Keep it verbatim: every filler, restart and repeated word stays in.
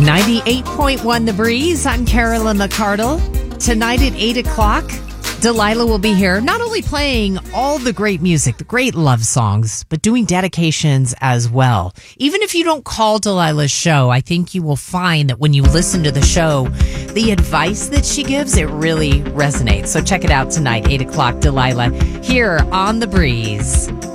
ninety-eight point one The Breeze. I'm Carolyn McCardle. Tonight at eight o'clock, Delilah will be here, not only playing all the great music, the great love songs, but doing dedications as well. Even if you don't call Delilah's show, I think you will find that when you listen to the show, the advice that she gives, it really resonates. So check it out tonight, eight o'clock, Delilah, here on The Breeze.